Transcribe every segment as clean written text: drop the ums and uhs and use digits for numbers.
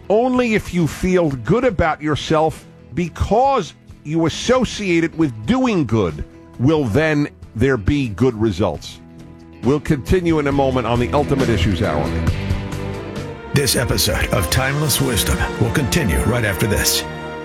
only if you feel good about yourself because you associate it with doing good will then there be good results. We'll continue in a moment on the Ultimate Issues Hour. This episode of Timeless Wisdom will continue right after this.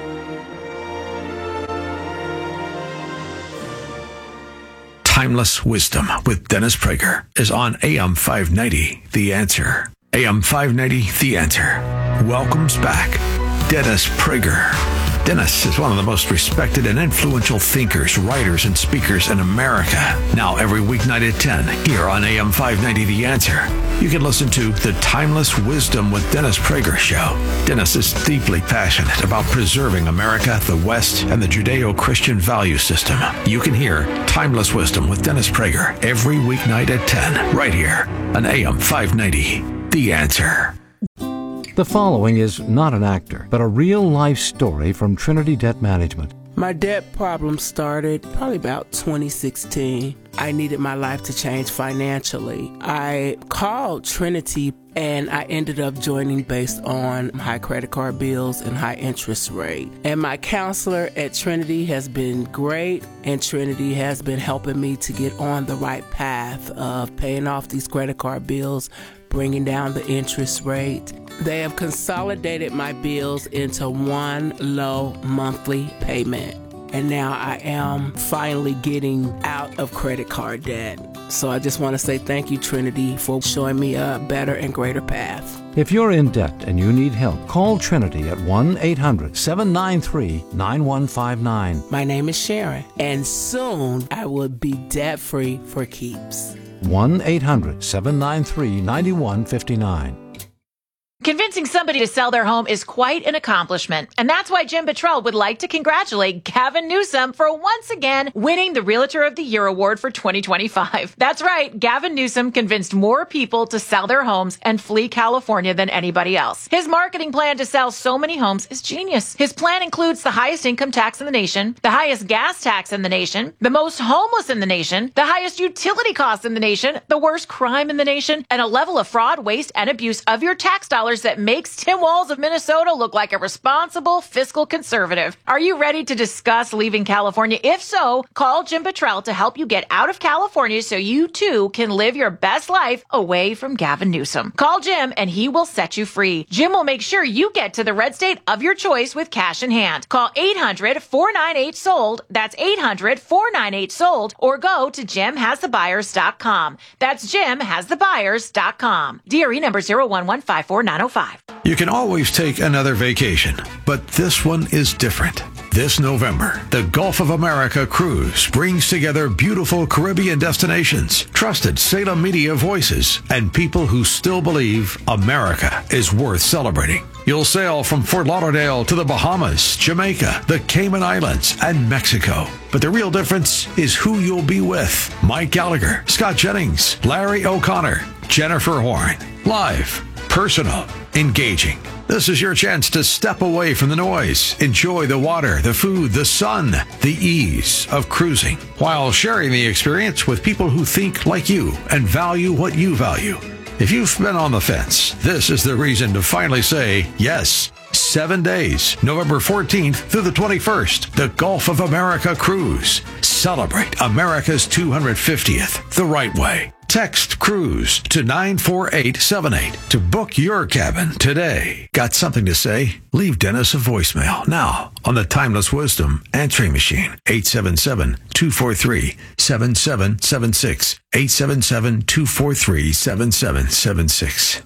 Timeless Wisdom with Dennis Prager is on AM 590, The Answer. AM 590, The Answer. Welcomes back Dennis Prager. Dennis is one of the most respected and influential thinkers, writers, and speakers in America. Now, every weeknight at 10, here on AM 590 The Answer, you can listen to the Timeless Wisdom with Dennis Prager show. Dennis is deeply passionate about preserving America, the West, and the Judeo-Christian value system. You can hear Timeless Wisdom with Dennis Prager every weeknight at 10, right here on AM 590 The Answer. The following is not an actor, but a real-life story from Trinity Debt Management. My debt problem started probably about 2016. I needed my life to change financially. I called Trinity and I ended up joining based on high credit card bills and high interest rate. And my counselor at Trinity has been great, and Trinity has been helping me to get on the right path of paying off these credit card bills, bringing down the interest rate. They have consolidated my bills into one low monthly payment. And now I am finally getting out of credit card debt. So I just want to say thank you, Trinity, for showing me a better and greater path. If you're in debt and you need help, call Trinity at 1-800-793-9159. My name is Sharon, and soon I will be debt-free for keeps. 1-800-793-9159. Convincing somebody to sell their home is quite an accomplishment, and that's why Jim Buttrell would like to congratulate Gavin Newsom for once again winning the Realtor of the Year award for 2025. That's right, Gavin Newsom convinced more people to sell their homes and flee California than anybody else. His marketing plan to sell so many homes is genius. His plan includes the highest income tax in the nation, the highest gas tax in the nation, the most homeless in the nation, the highest utility costs in the nation, the worst crime in the nation, and a level of fraud, waste, and abuse of your tax dollars that makes Tim Walz of Minnesota look like a responsible fiscal conservative. Are you ready to discuss leaving California? If so, call Jim Buttrell to help you get out of California so you too can live your best life away from Gavin Newsom. Call Jim and he will set you free. Jim will make sure you get to the red state of your choice with cash in hand. Call 800-498-SOLD. That's 800-498-SOLD, or go to JimHasTheBuyers.com. That's JimHasTheBuyers.com. DRE number 0115490. You can always take another vacation, but this one is different. This November, the Gulf of America Cruise brings together beautiful Caribbean destinations, trusted Salem media voices, and people who still believe America is worth celebrating. You'll sail from Fort Lauderdale to the Bahamas, Jamaica, the Cayman Islands, and Mexico. But the real difference is who you'll be with. Mike Gallagher, Scott Jennings, Larry O'Connor, Jennifer Horn. Live, personal, engaging. This is your chance to step away from the noise, enjoy the water, the food, the sun, the ease of cruising, while sharing the experience with people who think like you and value what you value. If you've been on the fence, this is the reason to finally say yes. 7 days, November 14th through the 21st, the Gulf of America Cruise. Celebrate America's 250th the right way. Text CRUISE to 94878 to book your cabin today. Got something to say? Leave Dennis a voicemail now on the Timeless Wisdom answering machine. 877-243-7776. 877-243-7776.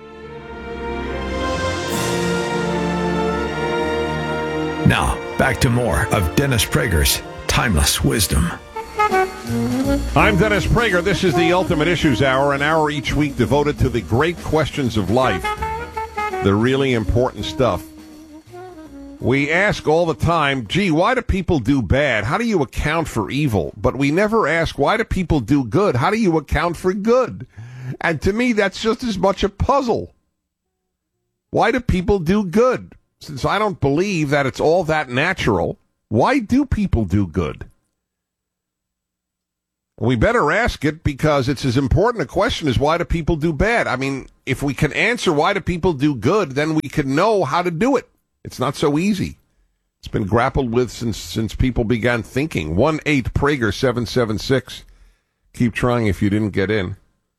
Now, back to more of Dennis Prager's Timeless Wisdom. I'm Dennis Prager. This is the Ultimate Issues Hour, an hour each week devoted to the great questions of life, the really important stuff. We ask all the time, gee, why do people do bad? How do you account for evil? But we never ask, why do people do good? How do you account for good? And to me, that's just as much a puzzle. Why do people do good? Since I don't believe that it's all that natural, why do people do good? We better ask it because it's as important a question as why do people do bad. I mean, if we can answer why do people do good, then we can know how to do it. It's not so easy. It's been grappled with since people began thinking. 1-8-PRAGER-776. Keep trying if you didn't get in.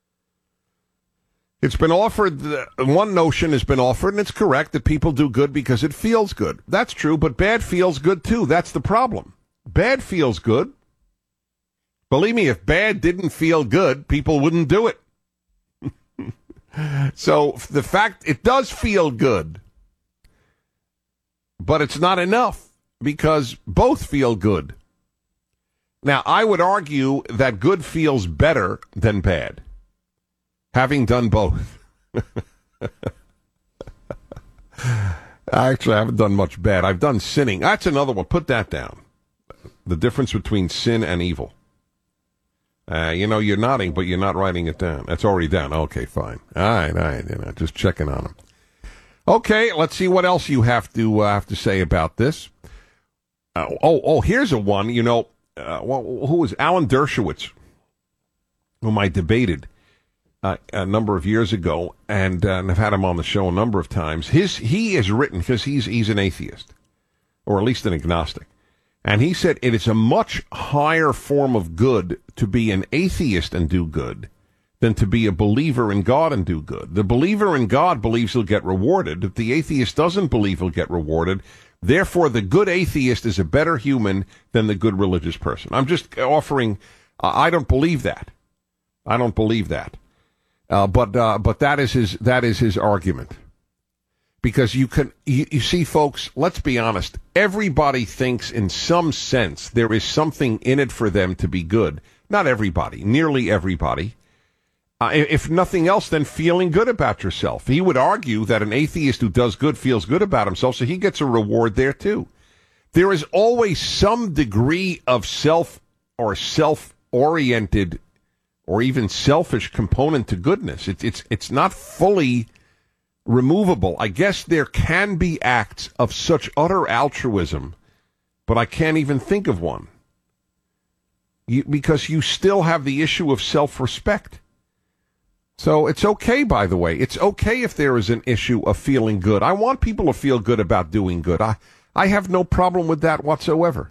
It's been offered, one notion has been offered, and it's correct, that people do good because it feels good. That's true, but bad feels good too. That's the problem. Bad feels good. Believe me, if bad didn't feel good, people wouldn't do it. So the fact it does feel good, but it's not enough because both feel good. Now, I would argue that good feels better than bad, having done both. Actually, I haven't done much bad. I've done sinning. That's another one. Put that down. The difference between sin and evil. You're nodding, but you're not writing it down. That's already down. Okay, fine. All right, just checking on them. Okay, let's see what else you have to say about this. Here's a one. Who was Alan Dershowitz, whom I debated a number of years ago, and I've had him on the show a number of times. He has written, because he's an atheist, or at least an agnostic. And he said it is a much higher form of good to be an atheist and do good than to be a believer in God and do good. The believer in God believes he'll get rewarded. If the atheist doesn't believe he'll get rewarded, therefore the good atheist is a better human than the good religious person. I'm just offering, I don't believe that. I don't believe that. But that is his argument. Because you see, folks, let's be honest. Everybody thinks in some sense there is something in it for them to be good. Not everybody, nearly everybody. If nothing else, then feeling good about yourself. He would argue that an atheist who does good feels good about himself, so he gets a reward there too. There is always some degree of self-oriented or even selfish component to goodness. It's not fully removable. I guess there can be acts of such utter altruism, but I can't even think of one. Because you still have the issue of self-respect. So it's okay, by the way. It's okay if there is an issue of feeling good. I want people to feel good about doing good. I have no problem with that whatsoever.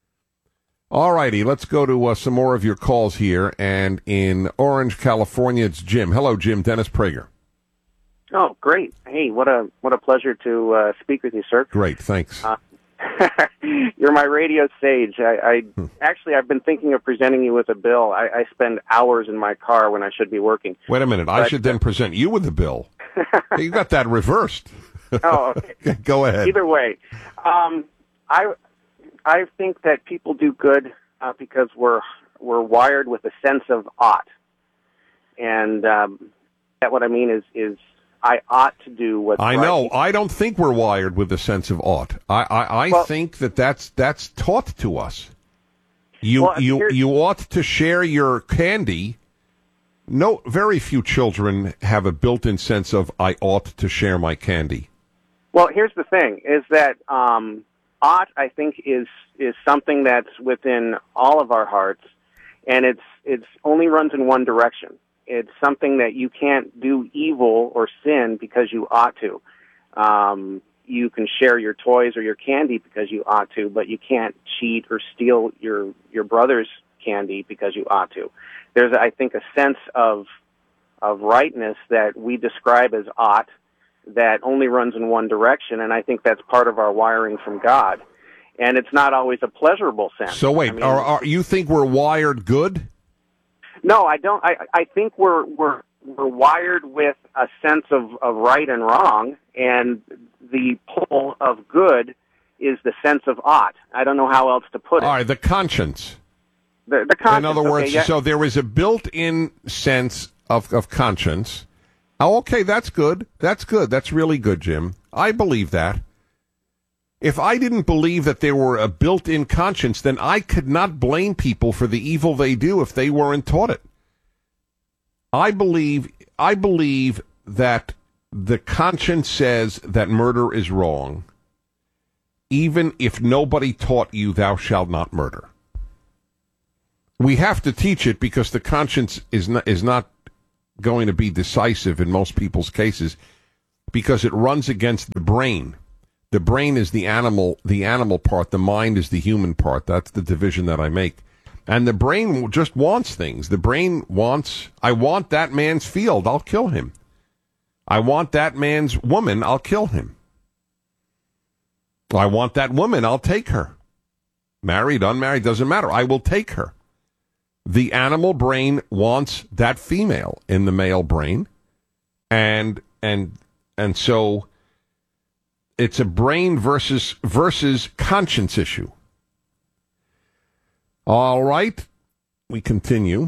All righty, let's go to some more of your calls here. And in Orange, California, it's Jim. Hello, Jim. Dennis Prager. Oh, great. Hey, what a pleasure to speak with you, sir. Great, thanks. You're my radio sage. I've been thinking of presenting you with a bill. I spend hours in my car when I should be working. Wait a minute. I should then present you with a bill. You got that reversed. Oh, okay. Go ahead. Either way, I think that people do good because we're wired with a sense of ought, and that what I mean is I ought to do what's right. I know. I don't think we're wired with a sense of ought. I think that's taught to us. You ought to share your candy. No, very few children have a built-in sense of I ought to share my candy. Well, here's the thing: is that ought, I think, is something that's within all of our hearts, and it's only runs in one direction. It's something that you can't do evil or sin because you ought to. You can share your toys or your candy because you ought to, but you can't cheat or steal your brother's candy because you ought to. There's, I think, a sense of rightness that we describe as ought that only runs in one direction, and I think that's part of our wiring from God. And it's not always a pleasurable sense. So wait, are you think we're wired good? No, I don't. I think we're wired with a sense of right and wrong, and the pull of good is the sense of ought. I don't know how else to put it. All right, the conscience. The conscience. In other words, okay, yeah. So there is a built-in sense of conscience. Oh, okay, that's good. That's good. That's really good, Jim. I believe that. If I didn't believe that there were a built-in conscience, then I could not blame people for the evil they do if they weren't taught it. I believe that the conscience says that murder is wrong, even if nobody taught you thou shalt not murder. We have to teach it because the conscience is not going to be decisive in most people's cases because it runs against the brain. The brain is the animal part. The mind is the human part. That's the division that I make. And the brain just wants things. The brain wants, I want that man's field, I'll kill him. I want that man's woman, I'll kill him. I want that woman, I'll take her. Married, unmarried, doesn't matter. I will take her. The animal brain wants that female in the male brain. And so it's a brain versus conscience issue. All right, we continue.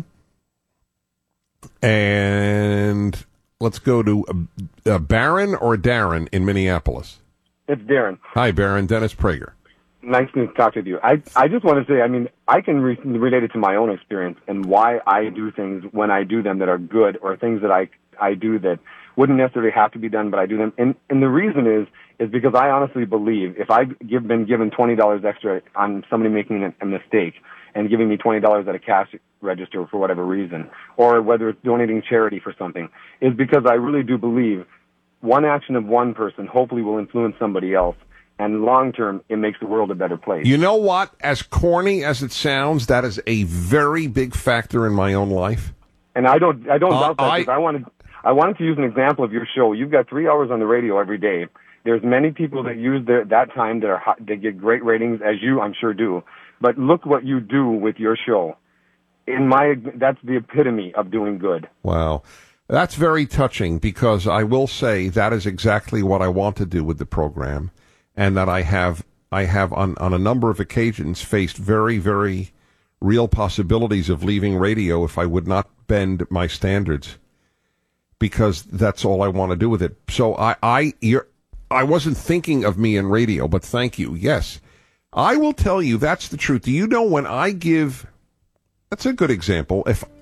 And let's go to Baron or Darren in Minneapolis. It's Darren. Hi, Baron. Dennis Prager. Nice to talk with you. I just want to say, I mean, I can relate it to my own experience and why I do things when I do them that are good, or things that I do that wouldn't necessarily have to be done, but I do them. And the reason is because I honestly believe if I've been given $20 extra on somebody making a mistake and giving me $20 at a cash register for whatever reason, or whether it's donating charity for something, is because I really do believe one action of one person hopefully will influence somebody else. And long term, it makes the world a better place. You know what? As corny as it sounds, that is a very big factor in my own life. And I don't doubt that. Because I wanted to use an example of your show. You've got 3 hours on the radio every day. There's many people that use that time that get great ratings, as you, I'm sure, do. But look what you do with your show. That's the epitome of doing good. Wow. That's very touching, because I will say that is exactly what I want to do with the program. And that I have on a number of occasions faced very, very real possibilities of leaving radio if I would not bend my standards, because that's all I want to do with it. So I wasn't thinking of me in radio, but thank you. Yes, I will tell you that's the truth. Do you know when I give? That's a good example.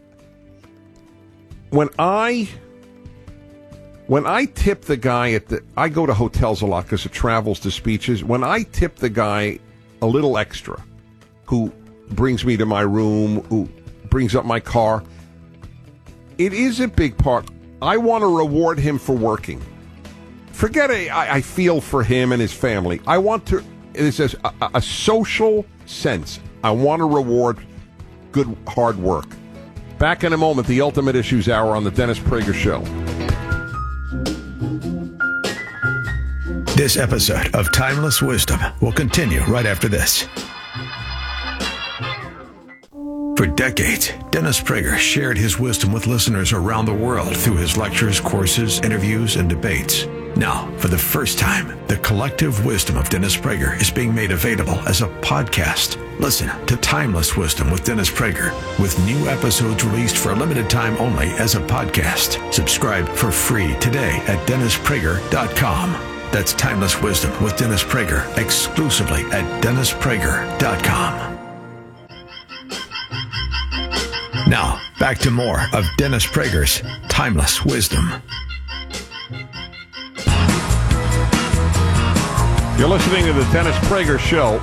When I tip the guy I go to hotels a lot because it travels to speeches. When I tip the guy a little extra, who brings me to my room, who brings up my car, it is a big part. I want to reward him for working. Forget it. I feel for him and his family. I want to, it's a social sense. I want to reward good, hard work. Back in a moment, the Ultimate Issues Hour on the Dennis Prager Show. This episode of Timeless Wisdom will continue right after this. For decades, Dennis Prager shared his wisdom with listeners around the world through his lectures, courses, interviews, and debates. Now, for the first time, the collective wisdom of Dennis Prager is being made available as a podcast. Listen to Timeless Wisdom with Dennis Prager, with new episodes released for a limited time only as a podcast. Subscribe for free today at DennisPrager.com. That's Timeless Wisdom with Dennis Prager, exclusively at DennisPrager.com. Now, back to more of Dennis Prager's Timeless Wisdom. You're listening to the Dennis Prager Show.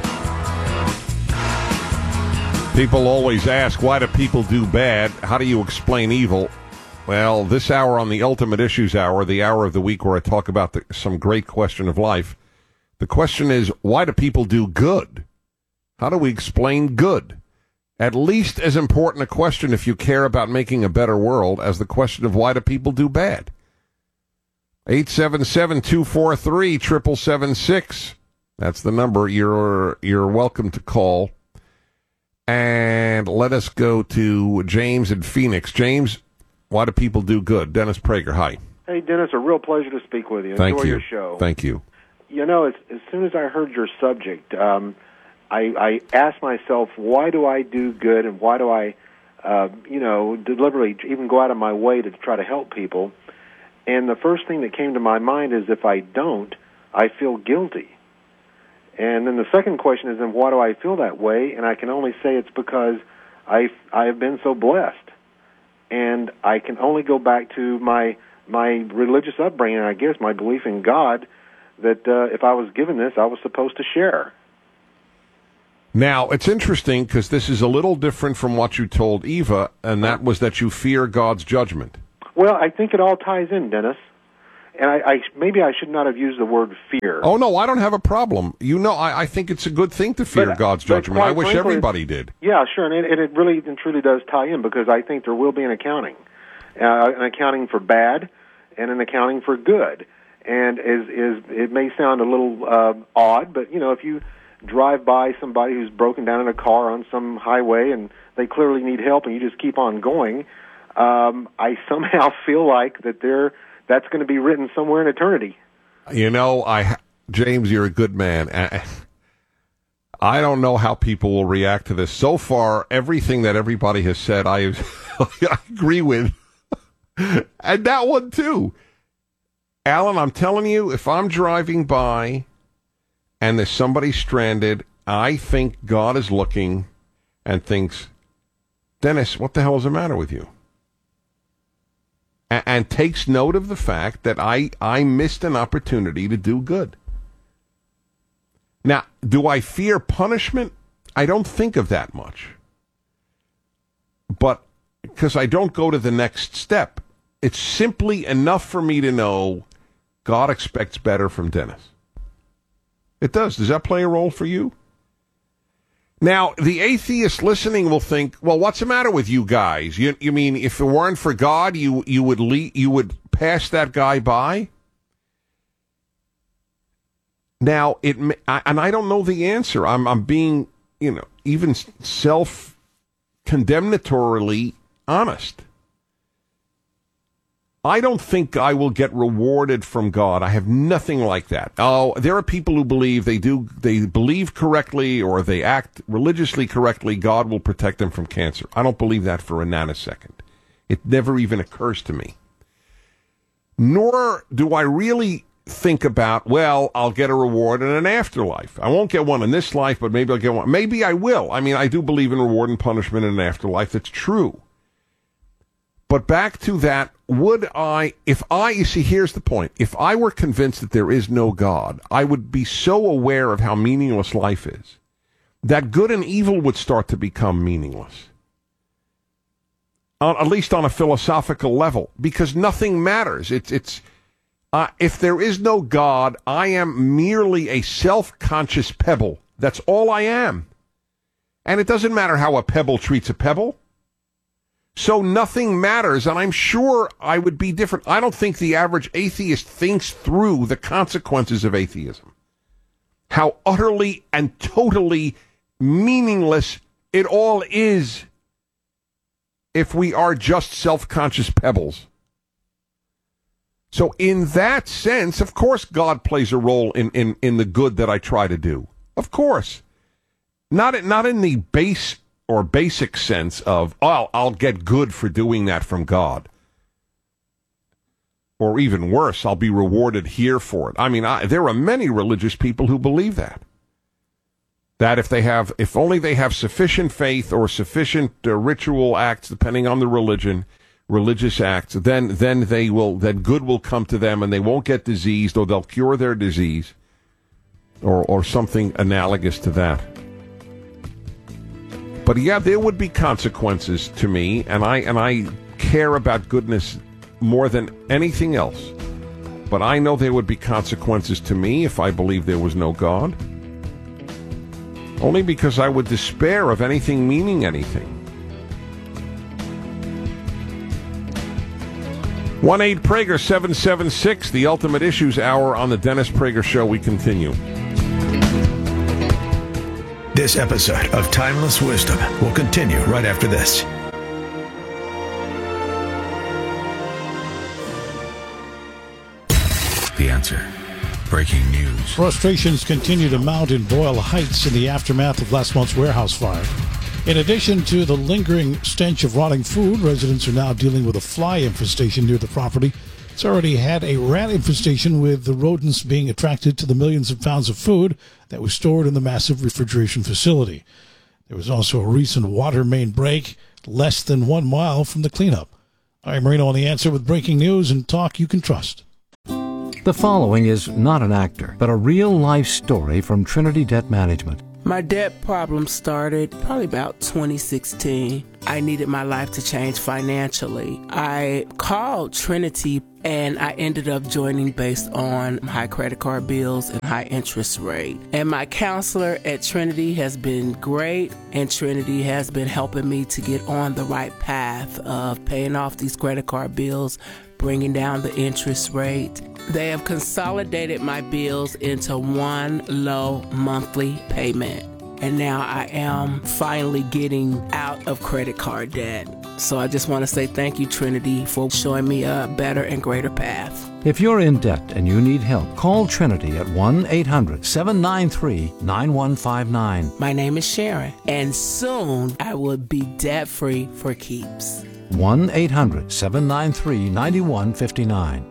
People always ask, why do people do bad? How do you explain evil? Well, this hour on the Ultimate Issues Hour, the hour of the week where I talk about some great question of life, the question is, why do people do good? How do we explain good? At least as important a question, if you care about making a better world, as the question of why do people do bad? 877-243-7776. That's the number. You're welcome to call. And let us go to James in Phoenix. James, why do people do good? Dennis Prager, hi. Hey, Dennis, a real pleasure to speak with you. Thank Enjoy you. your show. Thank you. You know, as soon as I heard your subject, I asked myself, why do I do good, and why do I, deliberately even go out of my way to try to help people? And the first thing that came to my mind is, if I don't, I feel guilty. And then the second question is, then why do I feel that way? And I can only say it's because I have been so blessed. And I can only go back to my religious upbringing, I guess, my belief in God, that if I was given this, I was supposed to share. Now, it's interesting because this is a little different from what you told Eva, and that was that you fear God's judgment. Well, I think it all ties in, Dennis. And maybe I should not have used the word fear. Oh, no, I don't have a problem. I think it's a good thing to fear God's judgment. I wish everybody did. Yeah, sure, and it really and truly does tie in, because I think there will be an accounting for bad and an accounting for good. And it may sound a little odd, but, if you drive by somebody who's broken down in a car on some highway and they clearly need help and you just keep on going, I somehow feel like that's going to be written somewhere in eternity. James, you're a good man. I don't know how people will react to this. So far, everything that everybody has said, I agree with. And that one, too. Alan, I'm telling you, if I'm driving by and there's somebody stranded, I think God is looking and thinks, Dennis, what the hell is the matter with you? And takes note of the fact that I missed an opportunity to do good. Now, do I fear punishment? I don't think of that much. But because I don't go to the next step, it's simply enough for me to know God expects better from Dennis. It does. Does that play a role for you? Now, the atheist listening will think, well, what's the matter with you guys? You mean if it weren't for God, you would pass that guy by? Now, and I don't know the answer. I'm being, even self-condemnatorily honest. I don't think I will get rewarded from God. I have nothing like that. Oh, there are people who believe they believe correctly or they act religiously correctly, God will protect them from cancer. I don't believe that for a nanosecond. It never even occurs to me. Nor do I really think about, well, I'll get a reward in an afterlife. I won't get one in this life, but maybe I'll get one. Maybe I will. I mean, I do believe in reward and punishment in an afterlife. That's true. But back to that, you see, here's the point. If I were convinced that there is no God, I would be so aware of how meaningless life is that good and evil would start to become meaningless. At least on a philosophical level, because nothing matters. If there is no God, I am merely a self-conscious pebble. That's all I am. And it doesn't matter how a pebble treats a pebble. So nothing matters, and I'm sure I would be different. I don't think the average atheist thinks through the consequences of atheism. How utterly and totally meaningless it all is if we are just self-conscious pebbles. So in that sense, of course, God plays a role in the good that I try to do. Of course. Not in the basic sense of, I'll get good for doing that from God. Or even worse, I'll be rewarded here for it. I mean, there are many religious people who believe that. That if only they have sufficient faith or sufficient ritual acts, depending on the religious acts, then good will come to them and they won't get diseased, or they'll cure their disease, or something analogous to that. But yeah, there would be consequences to me, and I care about goodness more than anything else. But I know there would be consequences to me if I believed there was no God. Only because I would despair of anything meaning anything. 1-8-PRAGER-776, the Ultimate Issues Hour on the Dennis Prager Show. We continue. This episode of Timeless Wisdom will continue right after this. The Answer. Breaking news. Frustrations continue to mount in Boyle Heights in the aftermath of last month's warehouse fire. In addition to the lingering stench of rotting food, residents are now dealing with a fly infestation near the property. It's already had a rat infestation, with the rodents being attracted to the millions of pounds of food that was stored in the massive refrigeration facility. There was also a recent water main break less than 1 mile from the cleanup. I'm Marino on The Answer with breaking news and talk you can trust. The following is not an actor, but a real-life story from Trinity Debt Management. My debt problem started probably about 2016. I needed my life to change financially. I called Trinity and I ended up joining based on high credit card bills and high interest rate. And my counselor at Trinity has been great, and Trinity has been helping me to get on the right path of paying off these credit card bills, bringing down the interest rate. They have consolidated my bills into one low monthly payment. And now I am finally getting out of credit card debt. So I just want to say thank you, Trinity, for showing me a better and greater path. If you're in debt and you need help, call Trinity at 1-800-793-9159. My name is Sharon, and soon I will be debt-free for keeps. 1-800-793-9159.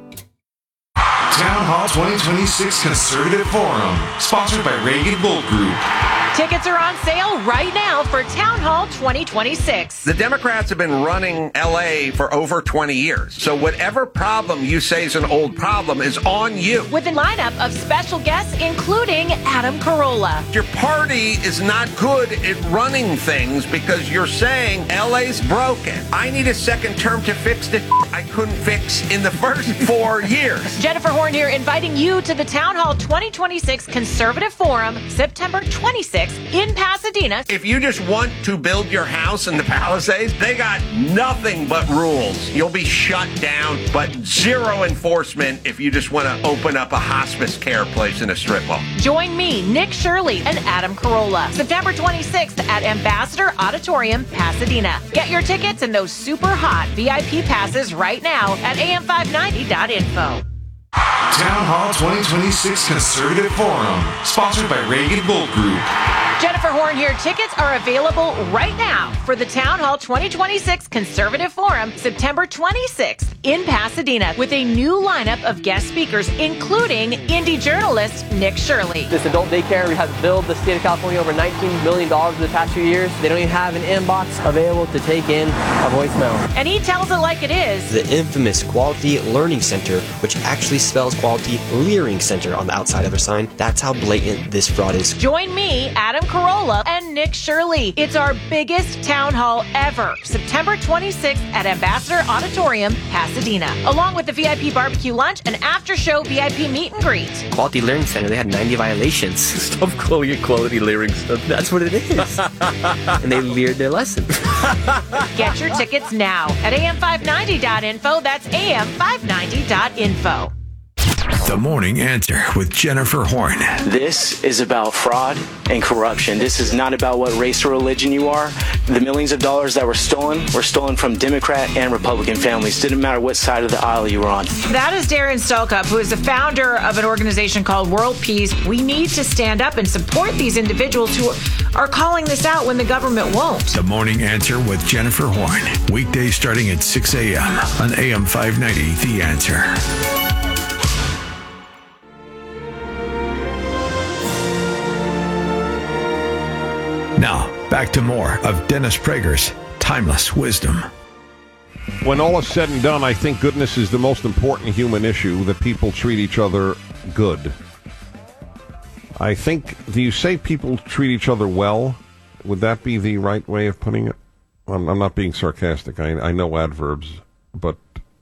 Town Hall 2026 Conservative Forum, sponsored by Reagan Gold Group. Tickets are on sale right now for Town Hall 2026. The Democrats have been running L.A. for over 20 years. So whatever problem you say is an old problem is on you. With a lineup of special guests, including Adam Carolla. Your party is not good at running things because you're saying L.A.'s broken. I need a second term to fix the I couldn't fix in the first 4 years. Jennifer Horn here, inviting you to the Town Hall 2026 Conservative Forum, September 26th in Pasadena. If you just want to build your house in the Palisades, they got nothing but rules. You'll be shut down, but zero enforcement if you just want to open up a hospice care place in a strip mall. Join me, Nick Shirley, and Adam Carolla, September 26th at Ambassador Auditorium, Pasadena. Get your tickets and those super hot VIP passes right now at am590.info. Town Hall 2026 Conservative Forum, sponsored by Reagan Gold Group. Jennifer Horn here. Tickets are available right now for the Town Hall 2026 Conservative Forum, September 26th in Pasadena, with a new lineup of guest speakers, including indie journalist Nick Shirley. This adult daycare has billed the state of California over $19 million in the past few years. They don't even have an inbox available to take in a voicemail. And he tells it like it is. The infamous Quality Learning Center, which actually spells Quality Leering Center on the outside of their sign. That's how blatant this fraud is. Join me, Adam Carolla, and Nick Shirley. It's our biggest town hall ever, September 26th at Ambassador Auditorium, Pasadena, along with the VIP barbecue lunch and after-show VIP meet and greet. Quality Learning Center, they had 90 violations. Stop calling it Quality Leering Center. That's what it is. And they leered their lesson. Get your tickets now at am590.info. That's am590.info. The Morning Answer with Jennifer Horn. This is about fraud and corruption. This is not about what race or religion you are. The millions of dollars that were stolen from Democrat and Republican families. Didn't matter what side of the aisle you were on. That is Darren Stalkup, who is the founder of an organization called World Peace. We need to stand up and support these individuals who are calling this out when the government won't. The Morning Answer with Jennifer Horn. Weekdays starting at 6 a.m. on AM 590, The Answer. Now, back to more of Dennis Prager's Timeless Wisdom. When all is said and done, I think goodness is the most important human issue, that people treat each other good. I think, do you say people treat each other well? Would that be the right way of putting it? I'm not being sarcastic. I know adverbs, but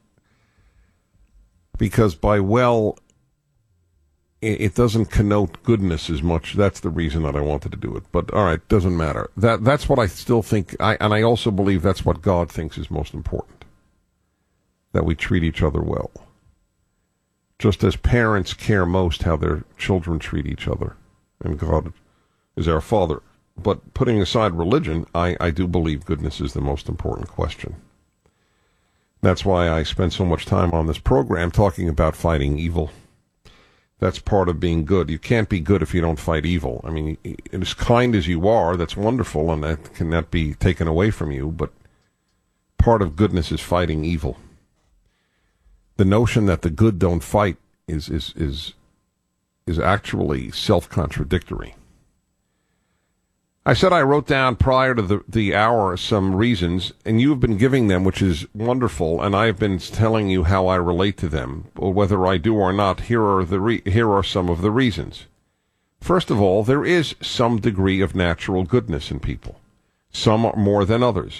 because by well, it doesn't connote goodness as much. That's the reason that I wanted to do it. But all right, doesn't matter. That's what I still think, and I also believe that's what God thinks is most important, that we treat each other well. Just as parents care most how their children treat each other, and God is our Father. But putting aside religion, I do believe goodness is the most important question. That's why I spend so much time on this program talking about fighting evil. That's part of being good. You can't be good if you don't fight evil. I mean, as kind as you are, that's wonderful, and that cannot be taken away from you, but part of goodness is fighting evil. The notion that the good don't fight is actually self-contradictory. I said I wrote down prior to the hour some reasons, and you have been giving them, which is wonderful, and I have been telling you how I relate to them, or whether I do or not. Here are some of the reasons. First of all, there is some degree of natural goodness in people. Some are more than others.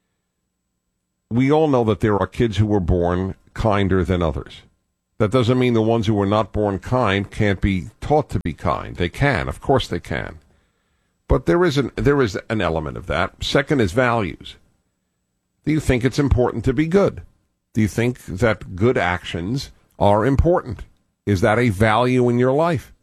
We all know that there are kids who were born kinder than others. That doesn't mean the ones who were not born kind can't be taught to be kind. They can. Of course they can. But there is an element of that. Second is values. Do you think it's important to be good? Do you think that good actions are important? Is that a value in your life?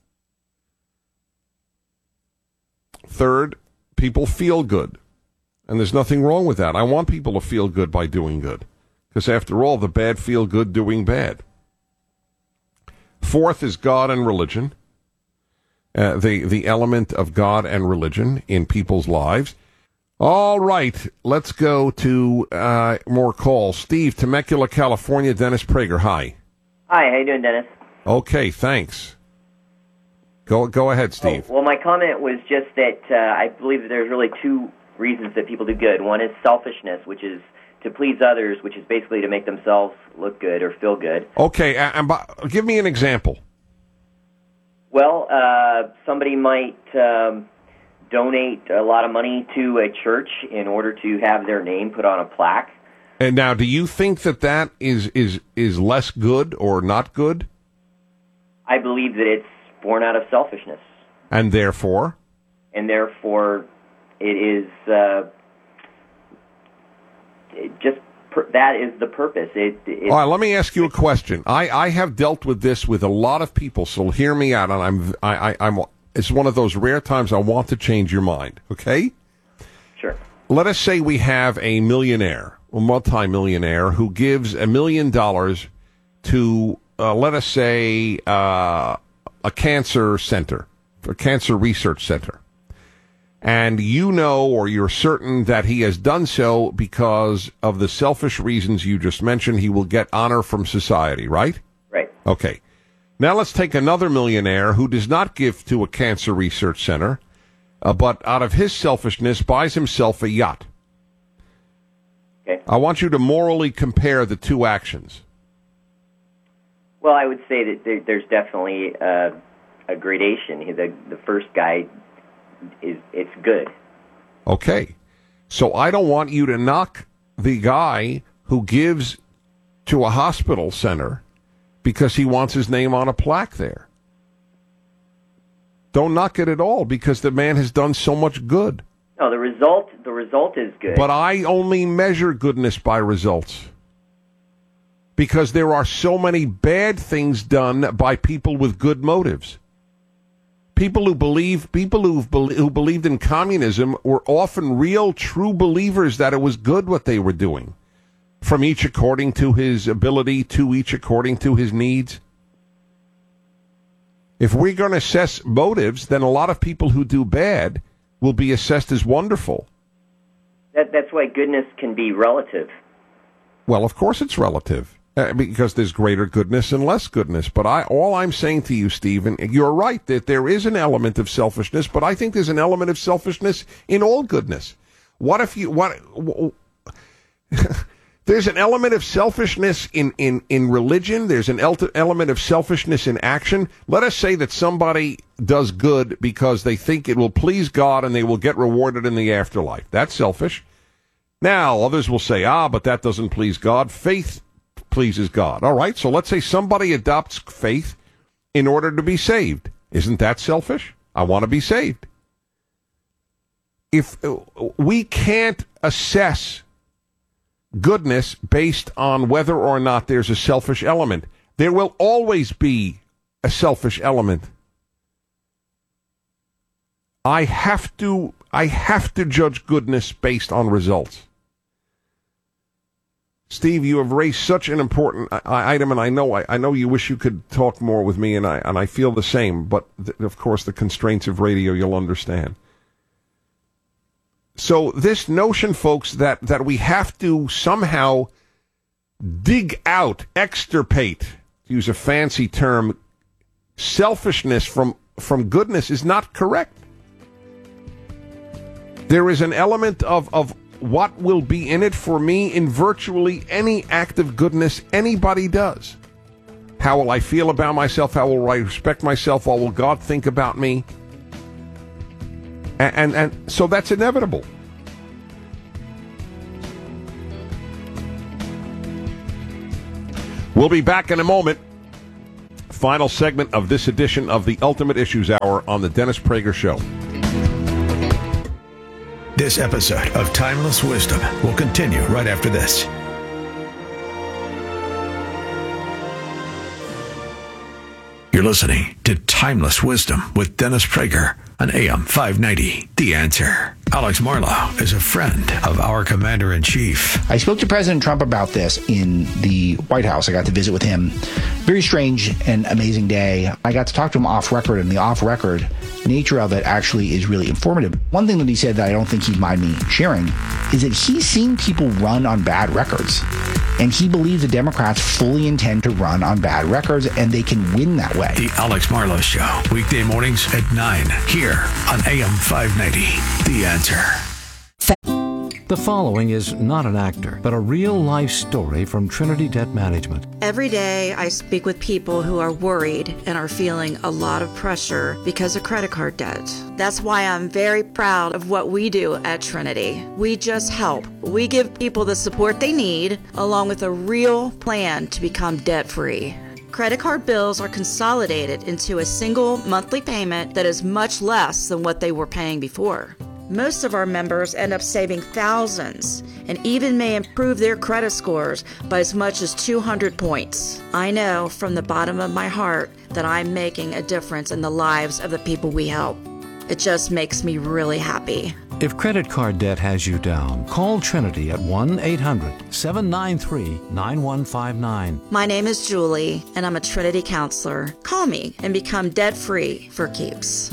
Third, people feel good. And there's nothing wrong with that. I want people to feel good by doing good. Because after all, the bad feel good doing bad. Fourth is God and religion. The element of God and religion in people's lives. All right, let's go to more calls. Steve, Temecula, California. Dennis Prager, hi. Hi, how you doing, Dennis? Okay, thanks. Go ahead, Steve. Well, my comment was just that I believe that there's really two reasons that people do good. One is selfishness, which is to please others, which is basically to make themselves look good or feel good. Okay, give me an example. Well, somebody might donate a lot of money to a church in order to have their name put on a plaque. And now, do you think that is less good or not good? I believe that it's born out of selfishness. And therefore? And therefore, it is that is the purpose. All right, let me ask you a question. I have dealt with this with a lot of people, so hear me out. And I'm it's one of those rare times I want to change your mind. Okay? Sure. Let us say we have a millionaire, a multimillionaire, who gives $1 million to, let us say, a cancer center, a cancer research center. And you know, or you're certain that he has done so because of the selfish reasons you just mentioned. He will get honor from society, right? Right. Okay. Now let's take another millionaire who does not give to a cancer research center, but out of his selfishness buys himself a yacht. Okay. I want you to morally compare the two actions. Well, I would say that there's definitely a gradation. The first guy it's good. Okay. So I don't want you to knock the guy who gives to a hospital center because he wants his name on a plaque there. Don't knock it at all because the man has done so much good. No, the result is good. But I only measure goodness by results. Because there are so many bad things done by people with good motives. People who believed in communism were often real, true believers that it was good what they were doing. From each according to his ability, to each according to his needs. If we're going to assess motives, then a lot of people who do bad will be assessed as wonderful. That's why goodness can be relative. Well, of course it's relative. Because there's greater goodness and less goodness. But all I'm saying to you, Stephen, you're right that there is an element of selfishness, but I think there's an element of selfishness in all goodness. There's an element of selfishness in religion. There's an element of selfishness in action. Let us say that somebody does good because they think it will please God and they will get rewarded in the afterlife. That's selfish. Now, others will say, but that doesn't please God. Faith pleases God. All right, so let's say somebody adopts faith in order to be saved. Isn't that selfish? I want to be saved. If we can't assess goodness based on whether or not there's a selfish element, there will always be a selfish element. I have to judge goodness based on results. Steve, you have raised such an important item, and I know you wish you could talk more with me, and I feel the same. But of course, the constraints of radio, you'll understand. So this notion, folks, that we have to somehow dig out, extirpate, to use a fancy term, selfishness from goodness is not correct. There is an element of what will be in it for me in virtually any act of goodness anybody does. How will I feel about myself? How will I respect myself? What will God think about me? And so that's inevitable. We'll be back in a moment. Final segment of this edition of the Ultimate Issues Hour on the Dennis Prager Show. This episode of Timeless Wisdom will continue right after this. You're listening to Timeless Wisdom with Dennis Prager on AM 590. The Answer. Alex Marlowe is a friend of our Commander-in-Chief. I spoke to President Trump about this in the White House. I got to visit with him. Very strange and amazing day. I got to talk to him off record, and the off-record nature of it actually is really informative. One thing that he said that I don't think he'd mind me sharing is that he's seen people run on bad records. And he believes the Democrats fully intend to run on bad records, and they can win that way. The Alex Marlowe Show, weekday mornings at 9, here on AM 590. The Answer. The following is not an actor, but a real-life story from Trinity Debt Management. Every day, I speak with people who are worried and are feeling a lot of pressure because of credit card debt. That's why I'm very proud of what we do at Trinity. We just help. We give people the support they need, along with a real plan to become debt-free. Credit card bills are consolidated into a single monthly payment that is much less than what they were paying before. Most of our members end up saving thousands and even may improve their credit scores by as much as 200 points. I know from the bottom of my heart that I'm making a difference in the lives of the people we help. It just makes me really happy. If credit card debt has you down, call Trinity at 1-800-793-9159. My name is Julie, and I'm a Trinity counselor. Call me and become debt-free for keeps.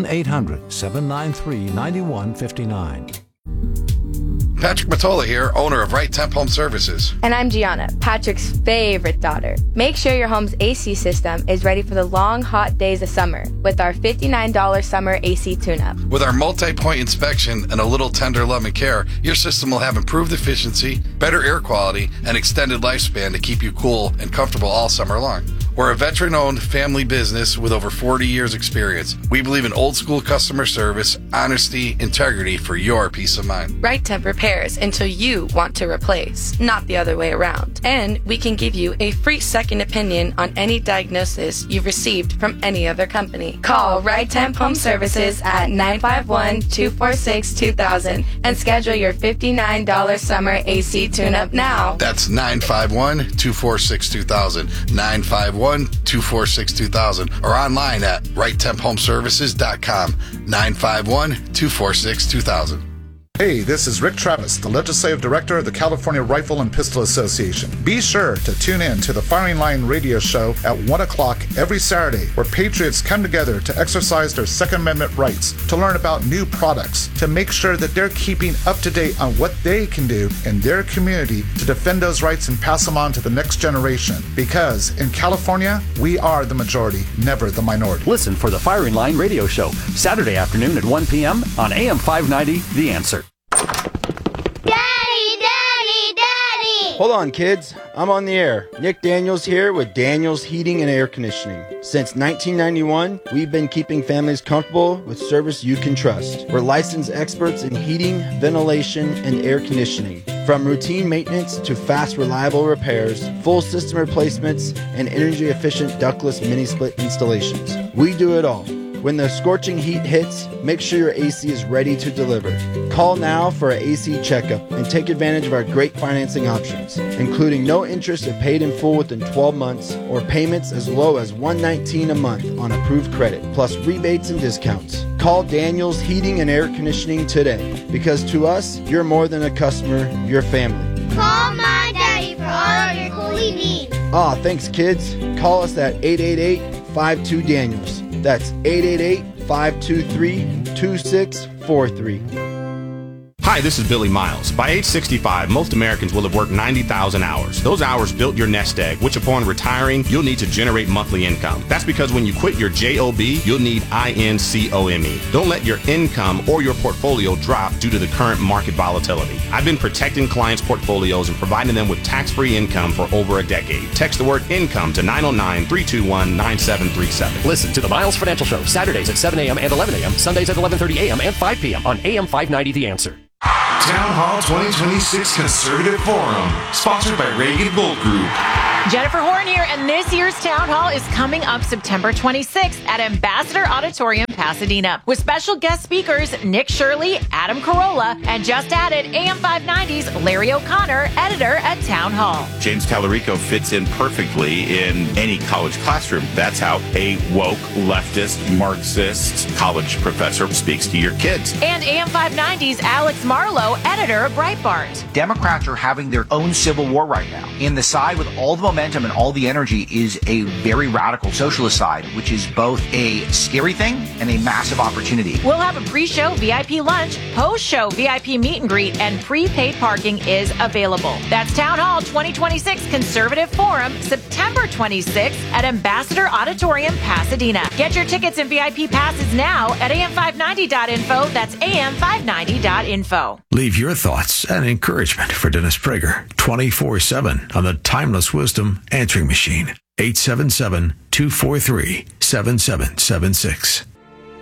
1-800-793-9159. Patrick Matola here, owner of Right Temp Home Services. And I'm Gianna, Patrick's favorite daughter. Make sure your home's AC system is ready for the long, hot days of summer with our $59 summer AC tune-up. With our multi-point inspection and a little tender love and care, your system will have improved efficiency, better air quality, and extended lifespan to keep you cool and comfortable all summer long. We're a veteran-owned family business with over 40 years experience. We believe in old-school customer service, honesty, integrity for your peace of mind. Right Temp repairs until you want to replace, not the other way around. And we can give you a free second opinion on any diagnosis you've received from any other company. Call Right Temp Home Services at 951-246-2000 and schedule your $59 summer AC tune-up now. That's 951-246-2000, 951-246-2000, or online at righttemphomeservices.com, 951-246-2000. Hey, this is Rick Travis, the Legislative Director of the California Rifle and Pistol Association. Be sure to tune in to the Firing Line radio show at 1 o'clock every Saturday, where patriots come together to exercise their Second Amendment rights, to learn about new products, to make sure that they're keeping up to date on what they can do in their community to defend those rights and pass them on to the next generation. Because in California, we are the majority, never the minority. Listen for the Firing Line radio show, Saturday afternoon at 1 p.m. on AM 590, The Answer. Hold on, kids. I'm on the air. Nick Daniels here with Daniels Heating and Air Conditioning. Since 1991, we've been keeping families comfortable with service you can trust. We're licensed experts in heating, ventilation, and air conditioning. From routine maintenance to fast, reliable repairs, full system replacements, and energy-efficient ductless mini-split installations. We do it all. When the scorching heat hits, make sure your AC is ready to deliver. Call now for an AC checkup and take advantage of our great financing options, including no interest if paid in full within 12 months or payments as low as $119 a month on approved credit, plus rebates and discounts. Call Daniels Heating and Air Conditioning today, because to us, you're more than a customer, you're family. Call my daddy for all of your cooling needs. Thanks, kids. Call us at 888-52-DANIELS. That's 888-523-2643. Hi, this is Billy Miles. By age 65, most Americans will have worked 90,000 hours. Those hours built your nest egg, which upon retiring, you'll need to generate monthly income. That's because when you quit your JOB, you'll need INCOME. Don't let your income or your portfolio drop due to the current market volatility. I've been protecting clients' portfolios and providing them with tax-free income for over a decade. Text the word income to 909-321-9737. Listen to the Miles Financial Show, Saturdays at 7 a.m. and 11 a.m., Sundays at 11:30 a.m. and 5 p.m. on AM 590 The Answer. Town Hall 2026 Conservative Forum, sponsored by Reagan Gold Group. Jennifer Horn here, and this year's Town Hall is coming up September 26th at Ambassador Auditorium, Pasadena, with special guest speakers Nick Shirley, Adam Carolla, and just added AM 590's Larry O'Connor, editor at Town Hall. James Tallarico fits in perfectly in any college classroom. That's how a woke, leftist, Marxist college professor speaks to your kids. And AM 590's Alex Marlowe, editor of Breitbart. Democrats are having their own civil war right now. In the side with all the momentum and all the energy is a very radical socialist side, which is both a scary thing and a massive opportunity. We'll have a pre-show VIP lunch, post-show VIP meet and greet, and prepaid parking is available. That's Town Hall 2026 Conservative Forum, September 26th at Ambassador Auditorium, Pasadena. Get your tickets and VIP passes now at am590.info. That's am590.info. Leave your thoughts and encouragement for Dennis Prager 24/7 on the Timeless Wisdom Answering Machine. 877-243-7776.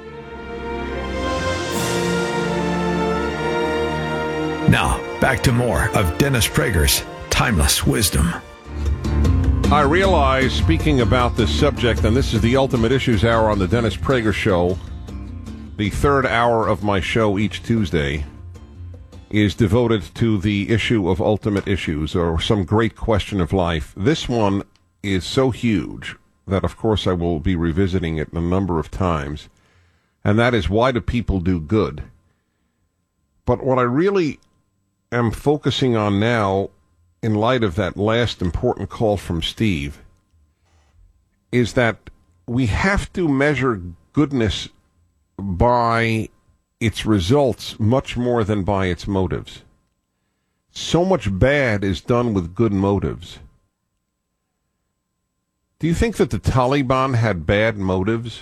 Now, back to more of Dennis Prager's Timeless Wisdom. I realize, speaking about this subject, and this is the Ultimate Issues Hour on the Dennis Prager Show, the third hour of my show each Tuesday is devoted to the issue of ultimate issues or some great question of life. This one is so huge that, of course, I will be revisiting it a number of times, and that is, why do people do good? But what I really am focusing on now, in light of that last important call from Steve, is that we have to measure goodness by its results much more than by its motives. So much bad is done with good motives. Do you think that the Taliban had bad motives?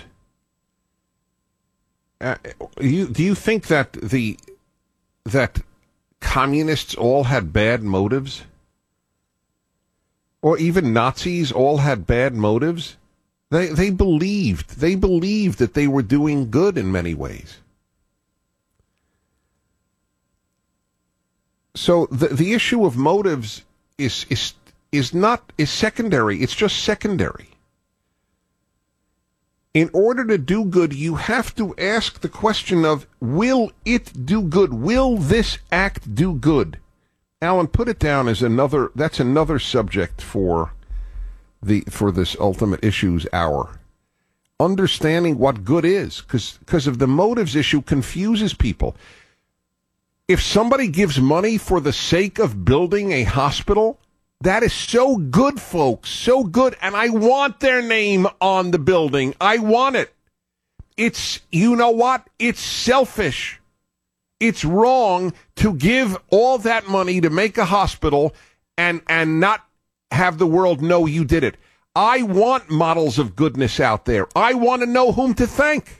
Do you think that that communists all had bad motives? Or even Nazis all had bad motives? They believed that they were doing good in many ways. So the issue of motives is secondary. It's just secondary. In order to do good, you have to ask the question of, will it do good? Will this act do good? Alan, put it down as that's another subject for this Ultimate Issues Hour. Understanding what good is, because of the motives issue confuses people. If somebody gives money for the sake of building a hospital, that is so good, folks, so good. And I want their name on the building. I want it. It's, you know what? It's selfish. It's wrong to give all that money to make a hospital and not have the world know you did it. I want models of goodness out there. I want to know whom to thank.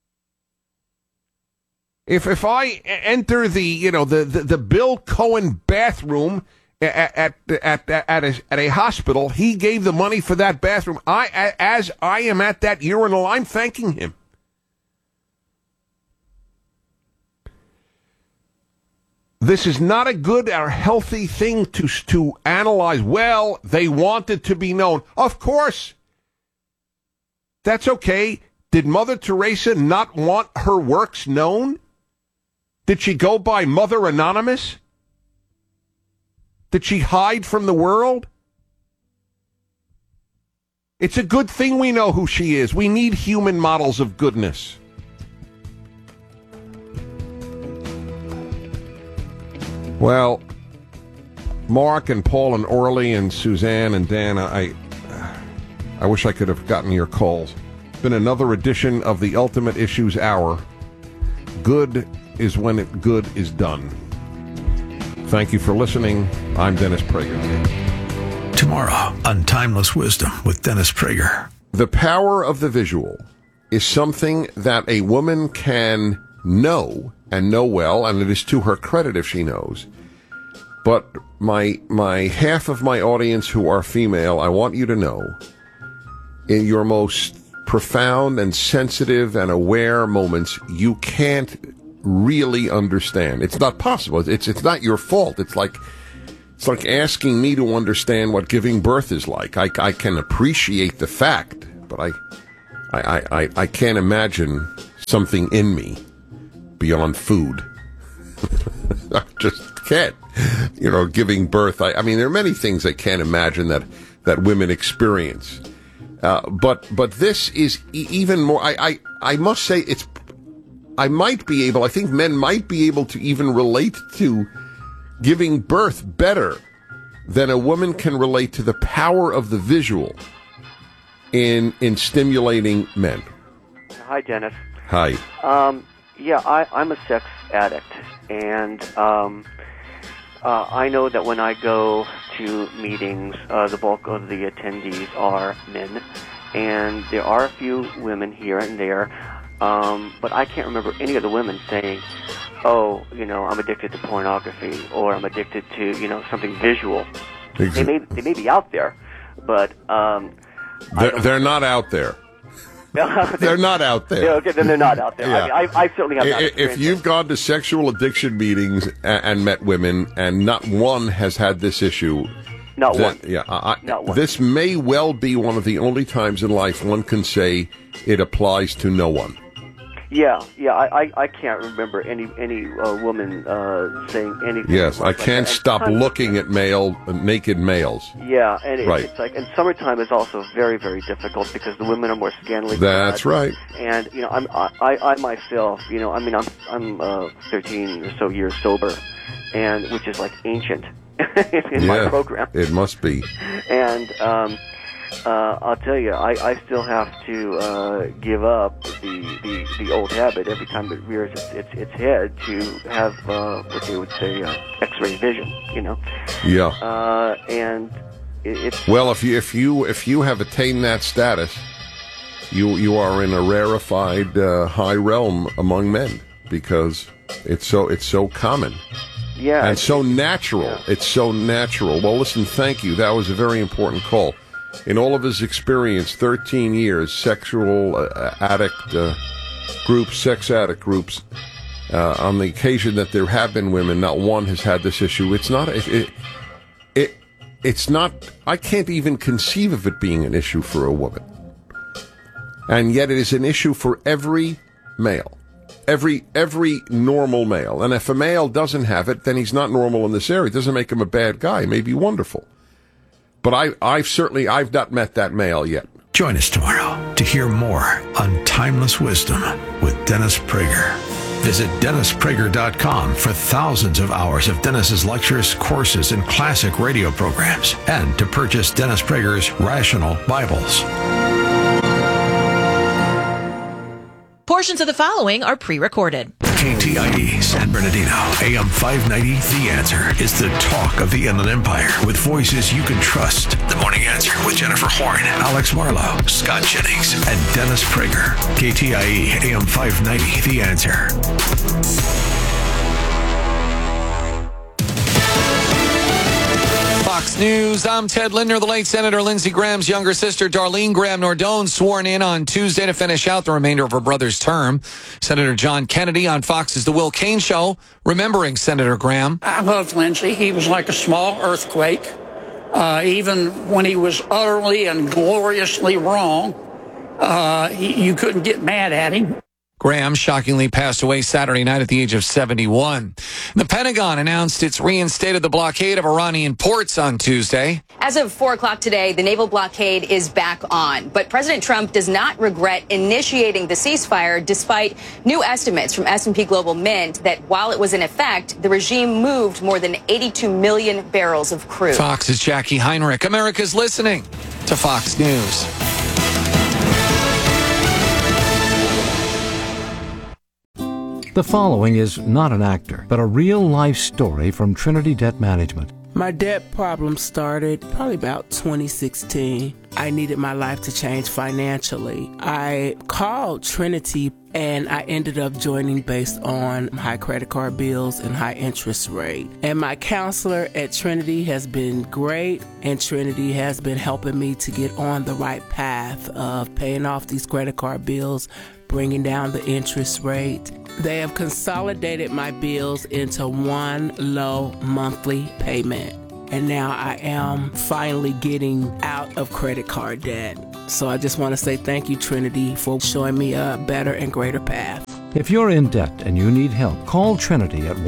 If I enter the Bill Cohen bathroom at a hospital, he gave the money for that bathroom. As I am at that urinal, I'm thanking him. This is not a good or healthy thing to analyze. Well, they want it to be known. Of course. That's okay. Did Mother Teresa not want her works known? Did she go by Mother Anonymous? Did she hide from the world? It's a good thing we know who she is. We need human models of goodness. Well, Mark and Paul and Orly and Suzanne and Dan, I wish I could have gotten your calls. It's been another edition of the Ultimate Issues Hour. Good is when good is done. Thank you for listening. I'm Dennis Prager. Tomorrow on Timeless Wisdom with Dennis Prager. The power of the visual is something that a woman can know and know well, and it is to her credit if she knows. But my half of my audience who are female, I want you to know, in your most profound and sensitive and aware moments, you can't really understand. It's not possible. It's not your fault. It's like asking me to understand what giving birth is like. I can appreciate the fact, but I can't imagine something in me beyond food. I just can't. Giving birth. I mean, there are many things I can't imagine that women experience. But this is even more. I must say I think men might be able to even relate to giving birth better than a woman can relate to the power of the visual in stimulating men. Hi, Dennis. Hi. I'm a sex addict, and I know that when I go to meetings, the bulk of the attendees are men, and there are a few women here and there, but I can't remember any of the women saying, "Oh, I'm addicted to pornography," or "I'm addicted to something visual." They may be out there, but they're not out there. They're not out there. Yeah, okay, then they're not out there. Yeah. I certainly have not. If you've gone to sexual addiction meetings and met women, and not one has had this issue, not one. Yeah, not one. This may well be one of the only times in life one can say it applies to no one. Yeah. I can't remember any woman saying anything. Yes, like I can't that. stop looking at naked males. Yeah, and right. It's like, and summertime is also very, very difficult because the women are more scantily That's clad. right. And I myself, I'm 13 or so years sober, and which is like ancient in my program. It must be. And I'll tell you, I still have to give up the old habit every time it rears its head to have what they would say X-ray vision, Yeah. And it's well, if you have attained that status, you are in a rarefied high realm among men because it's so common. Yeah. And so natural. Yeah. It's so natural. Well, listen, thank you. That was a very important call. In all of his experience, 13 years, sexual addict groups, sex addict groups, on the occasion that there have been women, not one has had this issue. It's not, it's not, I can't even conceive of it being an issue for a woman. And yet it is an issue for every male. Every normal male. And if a male doesn't have it, then he's not normal in this area. It doesn't make him a bad guy. He may be wonderful. But I've not met that male yet. Join us tomorrow to hear more on Timeless Wisdom with Dennis Prager. Visit DennisPrager.com for thousands of hours of Dennis's lectures, courses, and classic radio programs, and to purchase Dennis Prager's Rational Bibles. Portions of the following are pre-recorded. KTIE San Bernardino, AM 590, The Answer is the talk of the Inland Empire with voices you can trust. The Morning Answer with Jennifer Horn, Alex Marlowe, Scott Jennings, and Dennis Prager. KTIE AM 590, The Answer. Fox News, I'm Ted Linder. The late Senator Lindsey Graham's younger sister, Darlene Graham Nordone, sworn in on Tuesday to finish out the remainder of her brother's term. Senator John Kennedy on Fox's The Will Cain Show, remembering Senator Graham. I loved Lindsey. He was like a small earthquake. Even when he was utterly and gloriously wrong, you couldn't get mad at him. Graham shockingly passed away Saturday night at the age of 71. The Pentagon announced it's reinstated the blockade of Iranian ports on Tuesday. As of 4 o'clock today, the naval blockade is back on. But President Trump does not regret initiating the ceasefire, despite new estimates from S&P Global Mint that while it was in effect, the regime moved more than 82 million barrels of crude. Fox's Jackie Heinrich. America's listening to Fox News. The following is not an actor, but a real-life story from Trinity Debt Management. My debt problem started probably about 2016. I needed my life to change financially. I called Trinity and I ended up joining based on high credit card bills and high interest rate. And my counselor at Trinity has been great, and Trinity has been helping me to get on the right path of paying off these credit card bills, bringing down the interest rate. They have consolidated my bills into one low monthly payment. And now I am finally getting out of credit card debt. So I just want to say thank you, Trinity, for showing me a better and greater path. If you're in debt and you need help, call Trinity at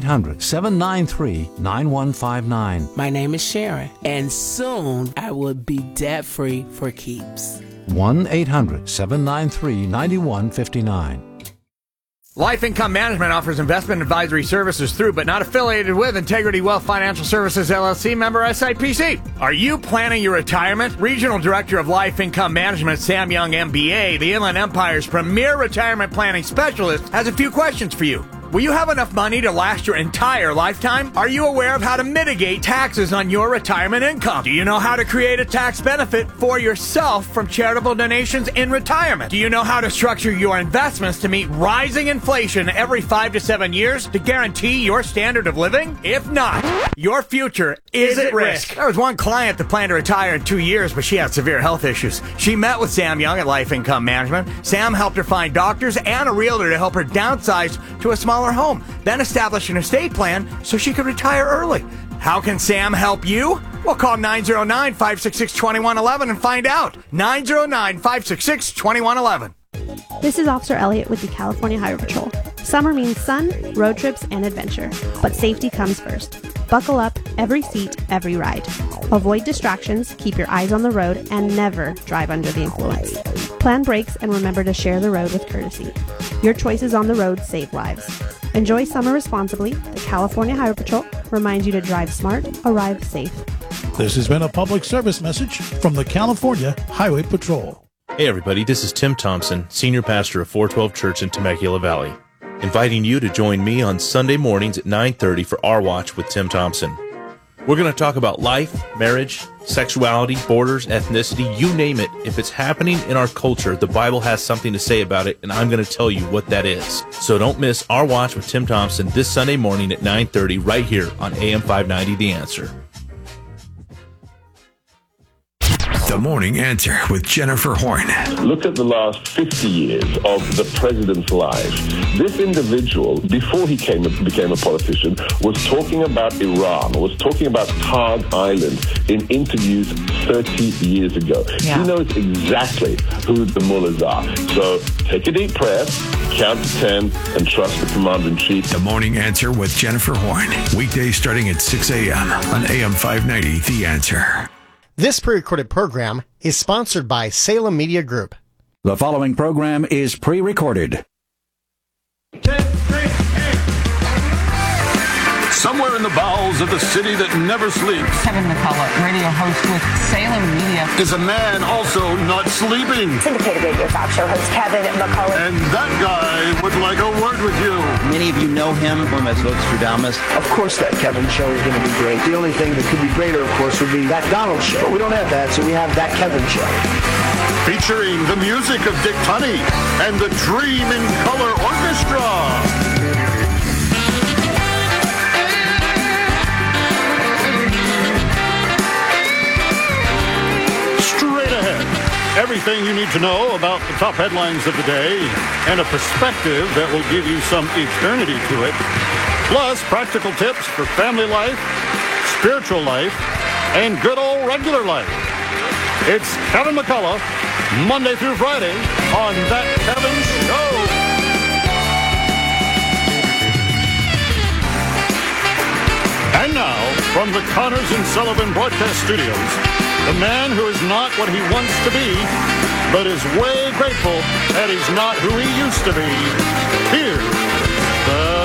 1-800-793-9159. My name is Sharon, and soon I will be debt-free for keeps. 1-800-793-9159. Life Income Management offers investment advisory services through, but not affiliated with, Integrity Wealth Financial Services, LLC, member SIPC. Are you planning your retirement? Regional Director of Life Income Management, Sam Young, MBA, the Inland Empire's premier retirement planning specialist, has a few questions for you. Will you have enough money to last your entire lifetime? Are you aware of how to mitigate taxes on your retirement income? Do you know how to create a tax benefit for yourself from charitable donations in retirement? Do you know how to structure your investments to meet rising inflation every 5 to 7 years to guarantee your standard of living? If not, your future is at risk. There was one client that planned to retire in 2 years, but she had severe health issues. She met with Sam Young at Life Income Management. Sam helped her find doctors and a realtor to help her downsize to a smaller home, then establish an estate plan so she could retire early. How can Sam help you? Well, call 909-566-2111 and find out. 909-566-2111. This is Officer Elliott with the California Highway Patrol. Summer means sun, road trips, and adventure, but safety comes first. Buckle up, every seat, every ride. Avoid distractions, keep your eyes on the road, and never drive under the influence. Plan brakes and remember to share the road with courtesy. Your choices on the road save lives. Enjoy summer responsibly. The California Highway Patrol reminds you to drive smart, arrive safe. This has been a public service message from the California Highway Patrol. Hey everybody, this is Tim Thompson, Senior Pastor of 412 Church in Temecula Valley, inviting you to join me on Sunday mornings at 9:30 for Our Watch with Tim Thompson. We're going to talk about life, marriage, sexuality, borders, ethnicity, you name it. If it's happening in our culture, the Bible has something to say about it, and I'm going to tell you what that is. So don't miss Our Watch with Tim Thompson this Sunday morning at 9:30 right here on AM 590 The Answer. The Morning Answer with Jennifer Horn. Look at the last 50 years of the president's life. This individual, before he became a politician, was talking about Iran, was talking about Tag Island in interviews 30 years ago. Yeah. He knows exactly who the mullahs are. So take a deep breath, count to 10, and trust the commander-in-chief. The Morning Answer with Jennifer Horn. Weekdays starting at 6 a.m. on AM 590 The Answer. This pre-recorded program is sponsored by Salem Media Group. The following program is pre-recorded. Somewhere in the bowels of the city that never sleeps, Kevin McCullough, radio host with Salem Media, is a man also not sleeping. Syndicated radio talk show host Kevin McCullough. And that guy would like a word with you. Many of you know him from as Nostradamus. Of course that Kevin show is going to be great. The only thing that could be greater, of course, would be that Donald show. But we don't have that, so we have that Kevin show. Featuring the music of Dick Tunney and the Dream in Color Orchestra. Straight ahead, everything you need to know about the top headlines of the day and a perspective that will give you some eternity to it. Plus, practical tips for family life, spiritual life, and good old regular life. It's Kevin McCullough, Monday through Friday on That Kevin Show. And now, from the Connors and Sullivan Broadcast Studios, the man who is not what he wants to be, but is way grateful that he's not who he used to be. Here's the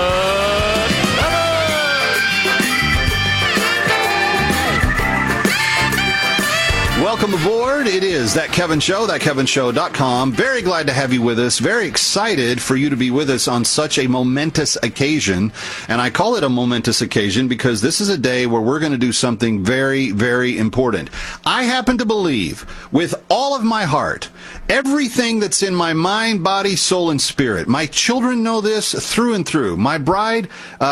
Welcome aboard. It is That Kevin Show, thatkevinshow.com. Very glad to have you with us. Very excited for you to be with us on such a momentous occasion. And I call it a momentous occasion because this is a day where we're going to do something very, very important. I happen to believe with all of my heart, everything that's in my mind, body, soul, and spirit. My children know this through and through. My bride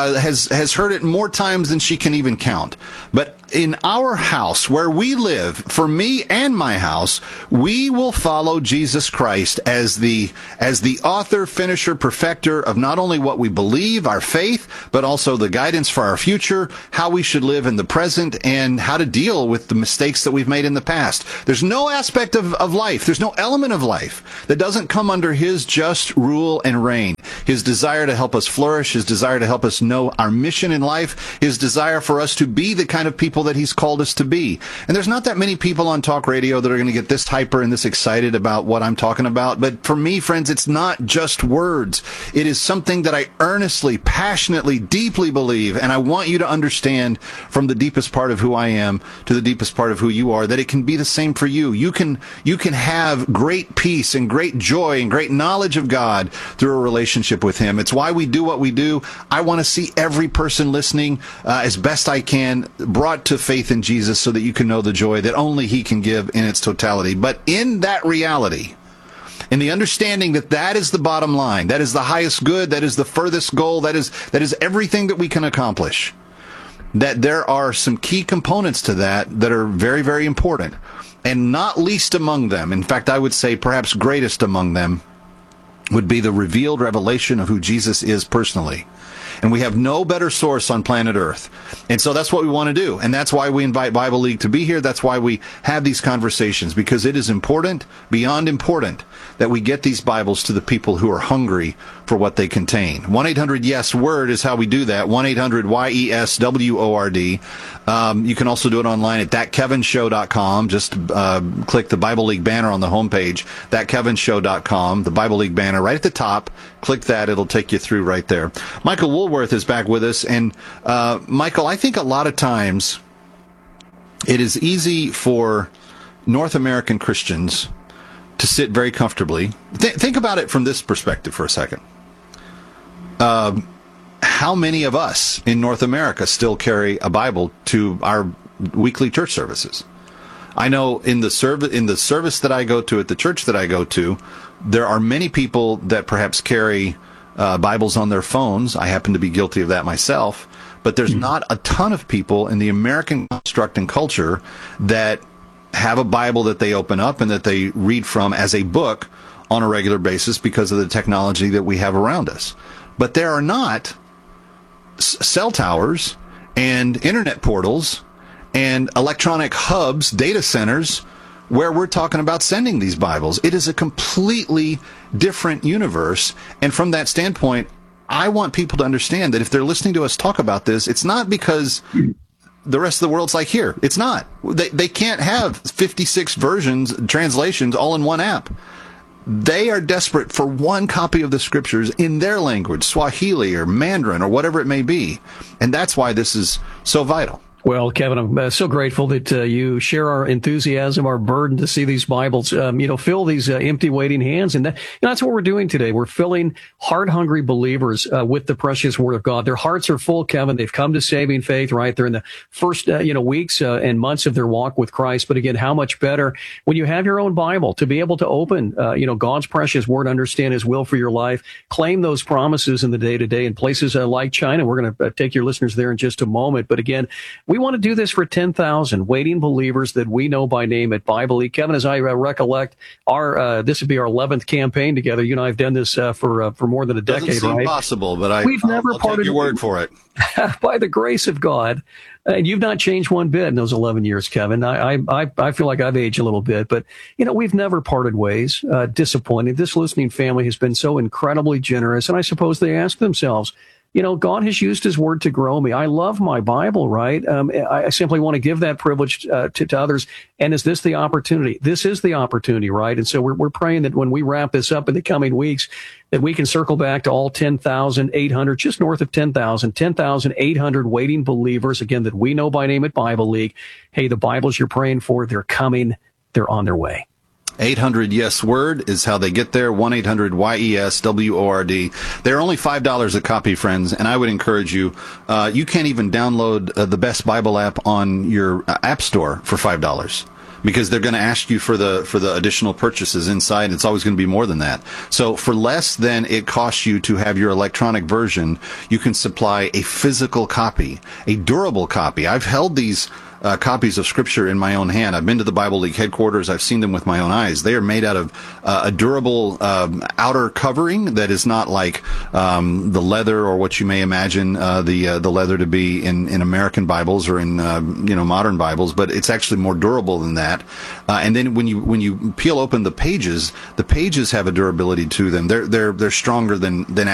has heard it more times than she can even count. But in our house, where we live, for me and my house, we will follow Jesus Christ as the author, finisher, perfecter of not only what we believe, our faith, but also the guidance for our future, how we should live in the present, and how to deal with the mistakes that we've made in the past. There's no aspect of life, there's no element of life that doesn't come under his just rule and reign. His desire to help us flourish, his desire to help us know our mission in life, his desire for us to be the kind of people that he's called us to be. And there's not that many people on talk radio that are going to get this hyper and this excited about what I'm talking about. But for me, friends, it's not just words. It is something that I earnestly, passionately, deeply believe. And I want you to understand from the deepest part of who I am to the deepest part of who you are, that it can be the same for you. You can have great peace and great joy and great knowledge of God through a relationship with him. It's why we do what we do. I want to see every person listening as best I can brought to faith in Jesus so that you can know the joy that only he can give in its totality. But in that reality, in the understanding that that is the bottom line, that is the highest good, that is the furthest goal, that is everything that we can accomplish, that there are some key components to that are very, very important. And not least among them, in fact, I would say perhaps greatest among them, would be the revealed revelation of who Jesus is personally. And we have no better source on planet Earth. And so that's what we want to do. And that's why we invite Bible League to be here. That's why we have these conversations, because it is important, beyond important, that we get these Bibles to the people who are hungry for what they contain. 1-800-YES-WORD is how we do that. 1-800-YES-WORD. You can also do it online at thatkevinshow.com. Just click the Bible League banner on the homepage, thatkevinshow.com, the Bible League banner right at the top. Click that. It'll take you through right there. Michael Woolworth is back with us. And Michael, I think a lot of times it is easy for North American Christians to sit very comfortably. Think about it from this perspective for a second. How many of us in North America still carry a Bible to our weekly church services? I know in the service that I go to, at the church that I go to, there are many people that perhaps carry Bibles on their phones. I happen to be guilty of that myself. But there's not a ton of people in the American construct and culture that have a Bible that they open up and that they read from as a book on a regular basis because of the technology that we have around us. But there are not cell towers and internet portals and electronic hubs, data centers, where we're talking about sending these Bibles. It is a completely different universe. And from that standpoint, I want people to understand that if they're listening to us talk about this, it's not because the rest of the world's like here. It's not. They can't have 56 versions, translations, all in one app. They are desperate for one copy of the scriptures in their language, Swahili or Mandarin or whatever it may be. And that's why this is so vital. Well, Kevin, I'm so grateful that you share our enthusiasm, our burden to see these Bibles, fill these empty waiting hands. And that's what we're doing today. We're filling heart-hungry believers with the precious Word of God. Their hearts are full, Kevin. They've come to saving faith, right? They're in the first, weeks and months of their walk with Christ. But again, how much better when you have your own Bible to be able to open, God's precious Word, understand His will for your life, claim those promises in the day-to-day in places like China. We're going to take your listeners there in just a moment. But again, we want to do this for 10,000 waiting believers that we know by name at Bible League. Kevin, as I recollect, this would be our 11th campaign together. You and I have done this for more than a decade, Doesn't seem right? Possible, but I'll parted take your word for it. By the grace of God, and you've not changed one bit in those 11 years, Kevin. I feel like I've aged a little bit, but we've never parted ways. Disappointed. This listening family has been so incredibly generous, and I suppose they ask themselves, God has used His Word to grow me. I love my Bible, right? I simply want to give that privilege to others. And is this the opportunity? This is the opportunity, right? And so we're praying that when we wrap this up in the coming weeks, that we can circle back to all 10,800, just north of 10,800 waiting believers, again, that we know by name at Bible League. Hey, the Bibles you're praying for, they're coming they're on their way. 800-YES-WORD is how they get there. 1-800-YES-WORD. They're only $5 a copy, friends, and I would encourage you. You can't even download the Best Bible app on your app store for $5. Because they're going to ask you for the additional purchases inside. It's always going to be more than that. So for less than it costs you to have your electronic version, you can supply a physical copy, a durable copy. I've held these copies of Scripture in my own hand. I've been to the Bible League headquarters. I've seen them with my own eyes. They are made out of a durable outer covering that is not like the leather or what you may imagine the leather to be in American Bibles or in modern Bibles, but it's actually more durable than that. And then when you peel open the pages have a durability to them. They're stronger than